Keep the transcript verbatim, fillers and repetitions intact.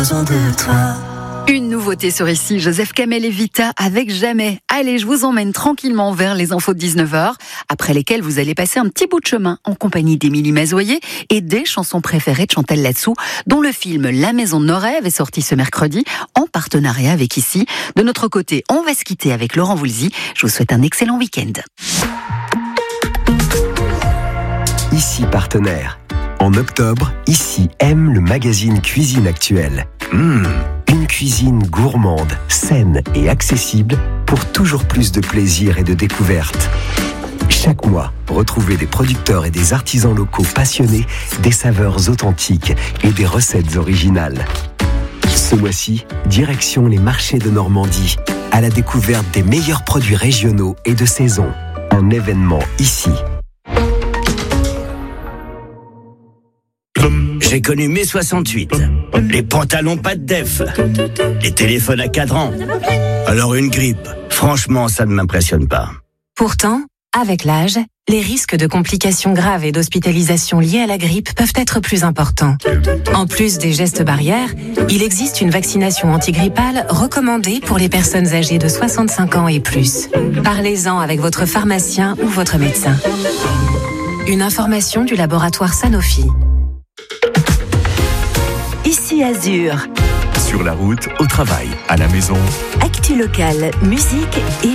besoin de toi. Une nouveauté sur Ici, Joseph Kamel et Vita avec Jamais. Allez, je vous emmène tranquillement vers les infos de dix-neuf heures, après lesquelles vous allez passer un petit bout de chemin en compagnie d'Émilie Mazoyer et des chansons préférées de Chantal Latsou, dont le film La Maison de nos rêves est sorti ce mercredi en partenariat avec Ici. De notre côté, on va se quitter avec Laurent Voulzy. Je vous souhaite un excellent week-end. Ici partenaire. En octobre, Ici aime le magazine Cuisine Actuelle. Mmh, une cuisine gourmande, saine et accessible pour toujours plus de plaisir et de découverte. Chaque mois, retrouvez des producteurs et des artisans locaux passionnés, des saveurs authentiques et des recettes originales. Ce mois-ci, direction les marchés de Normandie, à la découverte des meilleurs produits régionaux et de saison. Un événement Ici. J'ai connu mai soixante-huit, les pantalons pas de def, les téléphones à cadran. Alors une grippe, franchement, ça ne m'impressionne pas. Pourtant, avec l'âge, les risques de complications graves et d'hospitalisation liées à la grippe peuvent être plus importants. En plus des gestes barrières, il existe une vaccination antigrippale recommandée pour les personnes âgées de soixante-cinq ans et plus. Parlez-en avec votre pharmacien ou votre médecin. Une information du laboratoire Sanofi. Ici Azur. Sur la route, au travail, à la maison. Actu locale, musique et